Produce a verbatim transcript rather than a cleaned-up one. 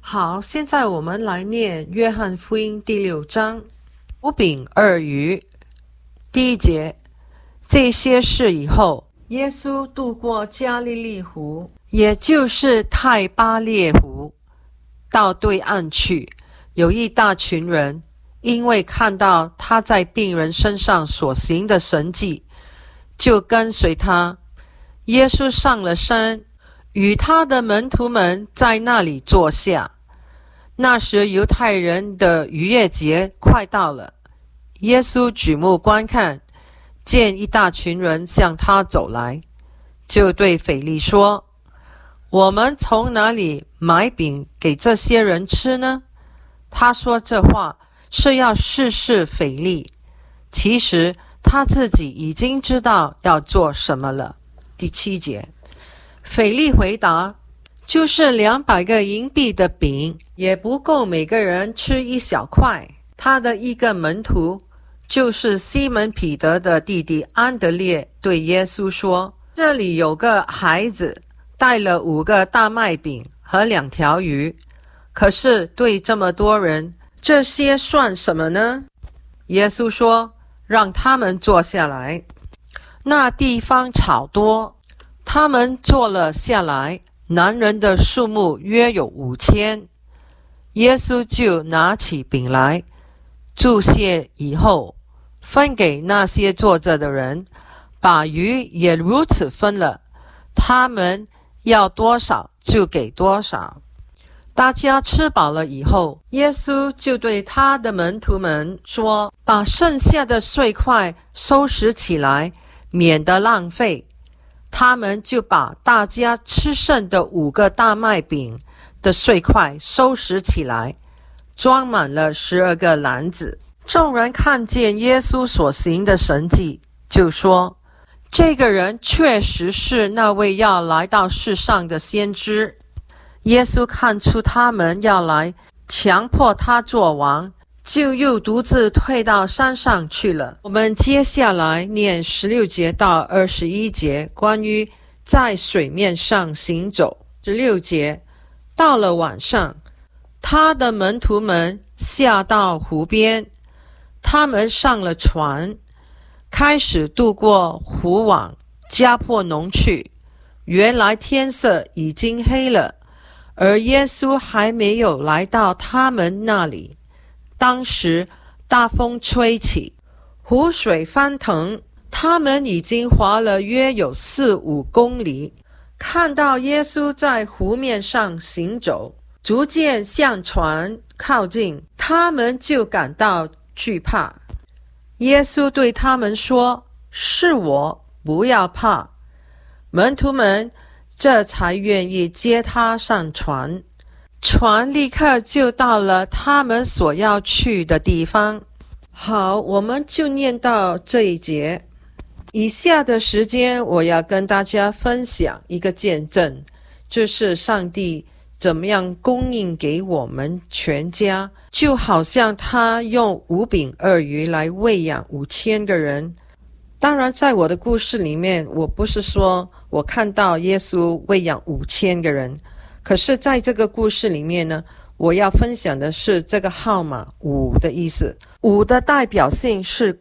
好，现在我们来念约翰福音第六章，五饼二鱼。第一节，这些事以后，耶稣渡过加利利湖，也就是太巴列湖，到对岸去。有一大群人，因为看到他在病人身上所行的神迹，就跟随他。耶稣上了山，与他的门徒们在那里坐下。那时犹太人的逾越节快到了，耶稣举目观看，见一大群人向他走来，就对腓力说：我们从哪里买饼给这些人吃呢？他说这话是要试试腓力，其实他自己已经知道要做什么了。第七节，腓力回答：就是两百个银币的饼，也不够每个人吃一小块。他的一个门徒，就是西门彼得的弟弟安德烈，对耶稣说：这里有个孩子带了五个大麦饼和两条鱼，可是对这么多人，这些算什么呢？耶稣说：让他们坐下来。那地方草多，他们坐了下来，男人的数目约有五千。耶稣就拿起饼来，祝谢以后，分给那些坐着的人，把鱼也如此分了，他们要多少就给多少。大家吃饱了以后，耶稣就对他的门徒们说：把剩下的碎块收拾起来，免得浪费。他们就把大家吃剩的五个大麦饼的碎块收拾起来，装满了十二个篮子。众人看见耶稣所行的神迹，就说：这个人确实是那位要来到世上的先知。耶稣看出他们要来强迫他做王，就又独自退到山上去了。我们接下来念十六节到二十一节，关于在水面上行走。十六节，到了晚上，他的门徒们下到湖边，他们上了船，开始渡过湖往加破农去。原来天色已经黑了，而耶稣还没有来到他们那里。当时大风吹起，湖水翻腾，他们已经划了约有四五公里，看到耶稣在湖面上行走，逐渐向船靠近，他们就感到惧怕。耶稣对他们说：是我，不要怕。门徒们这才愿意接他上船，船立刻就到了他们所要去的地方。好，我们就念到这一节。以下的时间我要跟大家分享一个见证，就是上帝怎么样供应给我们全家，就好像他用五饼二鱼来喂养五千个人。当然在我的故事里面，我不是说我看到耶稣喂养五千个人，可是在这个故事里面呢，我要分享的是这个号码五的意思。五的代表性是